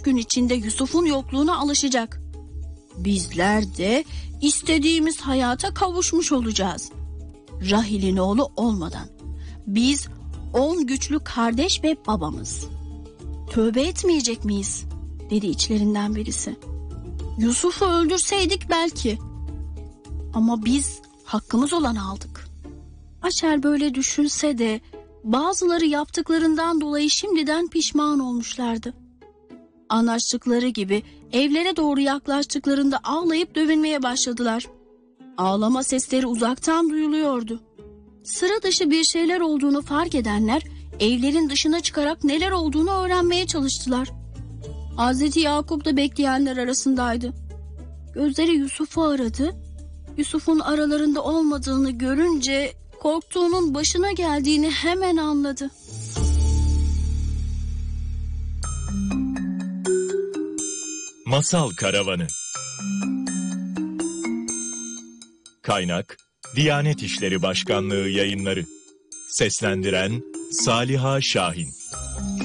gün içinde Yusuf'un yokluğuna alışacak. Bizler de istediğimiz hayata kavuşmuş olacağız. Rahil'in oğlu olmadan. Biz 10 güçlü kardeş ve babamız. Tövbe etmeyecek miyiz? Dedi içlerinden birisi. Yusuf'u öldürseydik belki. Ama biz hakkımız olanı aldık. Aşer böyle düşünse de bazıları yaptıklarından dolayı şimdiden pişman olmuşlardı. Anlaştıkları gibi evlere doğru yaklaştıklarında ağlayıp dövünmeye başladılar. Ağlama sesleri uzaktan duyuluyordu. Sıra dışı bir şeyler olduğunu fark edenler evlerin dışına çıkarak neler olduğunu öğrenmeye çalıştılar. Hazreti Yakup da bekleyenler arasındaydı. Gözleri Yusuf'u aradı. Yusuf'un aralarında olmadığını görünce korktuğunun başına geldiğini hemen anladı. Masal Karavanı. Kaynak: Diyanet İşleri Başkanlığı Yayınları. Seslendiren: Saliha Şahin.